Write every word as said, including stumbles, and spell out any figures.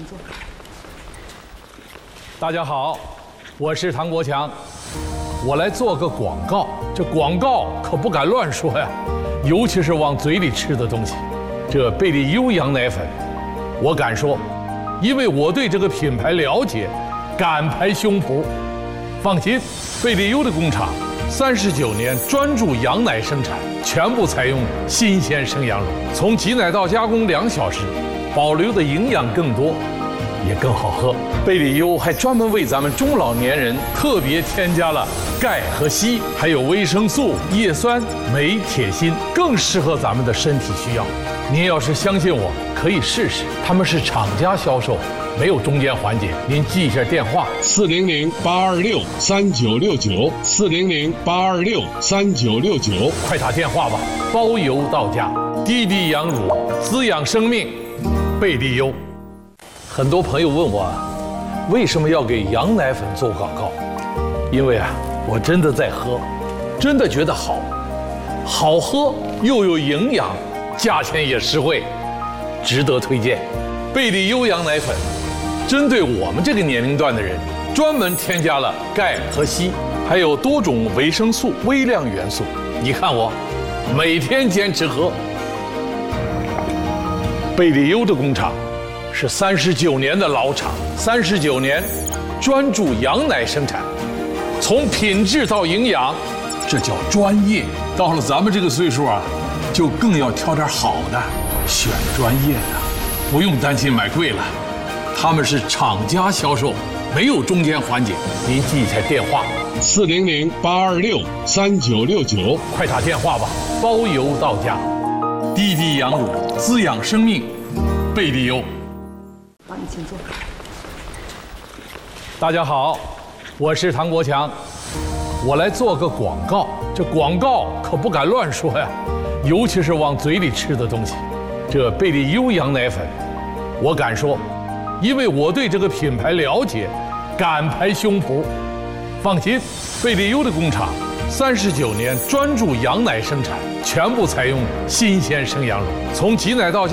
坐。 大家好，我是唐国强，我来做个广告。这广告可不敢乱说呀，尤其是往嘴里吃的东西。这贝利优羊奶粉，我敢说，因为我对这个品牌了解，敢拍胸脯。放心，贝利优的工厂三十九年专注羊奶生产，全部采用新鲜生羊乳，从挤奶到加工两小时，保留的营养更多，也更好喝。贝利优还专门为咱们中老年人特别添加了钙和硒，还有维生素、叶酸、镁、铁、锌，更适合咱们的身体需要。您要是相信我，可以试试。他们是厂家销售，没有中间环节。您记一下电话： 四零零八二六三九六九，四零零八二六三九六九， 快打电话吧，包邮到家。滴滴羊乳，滋养生命，贝利优。很多朋友问我，为什么要给羊奶粉做广告？因为啊，我真的在喝，真的觉得好，好喝又有营养，价钱也实惠，值得推荐。贝利优羊奶粉，针对我们这个年龄段的人，专门添加了钙和硒，还有多种维生素、微量元素。你看我，每天坚持喝。贝利优的工厂是三十九年的老厂，三十九年专注羊奶生产，从品质到营养，这叫专业。到了咱们这个岁数啊，就更要挑点好的，选专业的，不用担心买贵了。他们是厂家销售，没有中间环节。您记一下电话： 四零零八二六三九六九， 快打电话吧，包邮到家。滴滴羊乳，滋养生命，贝利优。 好，你请坐。 大家好，我是唐国强，我来做个广告。这广告可不敢乱说呀，尤其是往嘴里吃的东西。这贝利优羊奶粉，我敢说，因为我对这个品牌了解，敢拍胸脯。放心，贝利优的工厂三十九年专注羊奶生产，全部采用新鲜生羊乳，从挤奶到